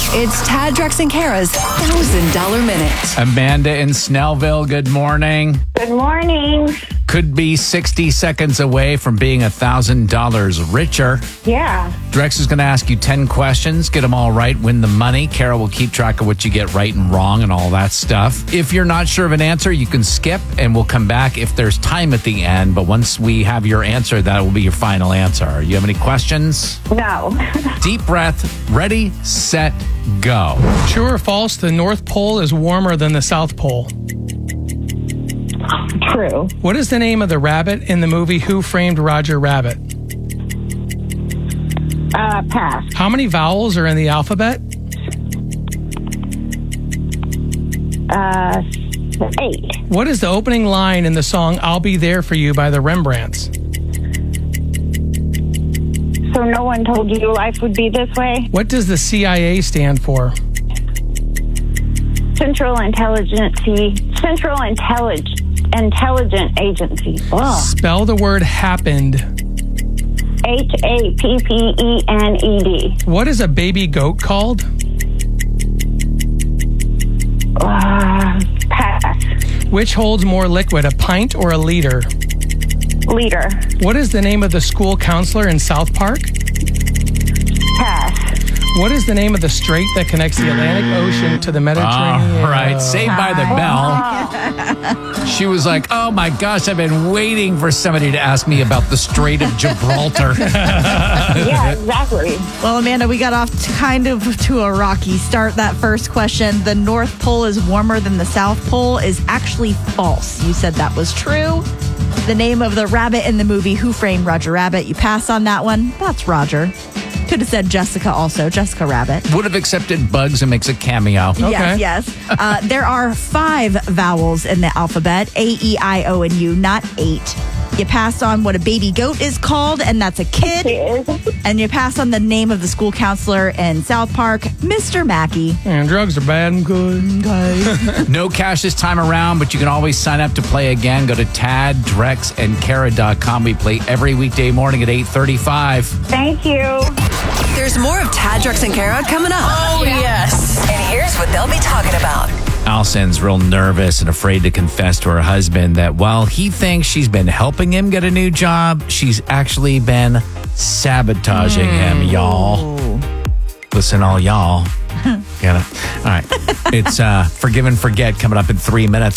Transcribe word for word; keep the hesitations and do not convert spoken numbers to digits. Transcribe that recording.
It's Tad, Drex, and Kara's one thousand dollars Minute. Amanda in Snellville, good morning. Good morning. Could be sixty seconds away from being one thousand dollars richer. Yeah. Drex is going to ask you ten questions. Get them all right, win the money. Kara will keep track of what you get right and wrong and all that stuff. If you're not sure of an answer, you can skip and we'll come back if there's time at the end. But once we have your answer, that will be your final answer. You have any questions? No. Deep breath. Ready, set, go. True or false, the North Pole is warmer than the South Pole? True. What is the name of the rabbit in the movie Who Framed Roger Rabbit? Uh, pass. How many vowels are in the alphabet? Uh, eight. What is the opening line in the song I'll Be There For You by the Rembrandts? So no one told you life would be this way? What does the C I A stand for? Central Intelligence Central Intelligence Intelligent Agency. Oh. Spell the word happened. H A P P E N E D. What is a baby goat called? Uh, pass. Which holds more liquid, a pint or a liter? Liter. What is the name of the school counselor in South Park? Pass. What is the name of the strait that connects the Atlantic Ocean to the Mediterranean? All right, Saved by the Bell. She was like, oh my gosh, I've been waiting for somebody to ask me about the Strait of Gibraltar. Yeah, exactly. Well, Amanda, we got off to kind of to a rocky start. That first question, the North Pole is warmer than the South Pole, is actually false. You said that was true. The name of the rabbit in the movie Who Framed Roger Rabbit, you pass on that one. That's Roger. Could have said Jessica also, Jessica Rabbit. Would have accepted Bugs and makes a cameo. Okay. Yes, yes. Uh, there are five vowels in the alphabet, A, E, I, O, and U, not eight. You pass on what a baby goat is called, and that's a kid. And you pass on the name of the school counselor in South Park, Mister Mackey. And drugs are bad and good. Okay. No cash this time around, but you can always sign up to play again. Go to tad drex and kara dot com. We play every weekday morning at eight thirty-five. Thank you. There's more of Tad, Drex, and Kara coming up. Oh, yes. And here's what they'll be talking about. Allison's real nervous and afraid to confess to her husband that while he thinks she's been helping him get a new job, she's actually been sabotaging mm. him, y'all. Listen, all y'all. Get it? All right. It's uh, Forgive and Forget coming up in three minutes.